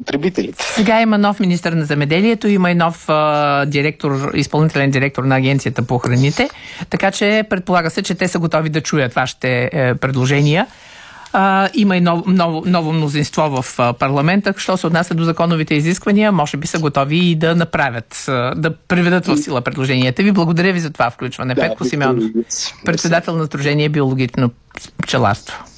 потребителите. Сега има нов министър на земеделието, има и нов изпълнителен директор на Агенцията по храните, така че предполага се, че те са готови да чуят вашите предложения. Има и ново мнозинство в парламента. Що се отнася до законовите изисквания, може би са готови и да направят, да приведат в сила предложенията ви. Благодаря ви за това включване. Петко Симеонов, председател на Сдружение Биологично пчеларство.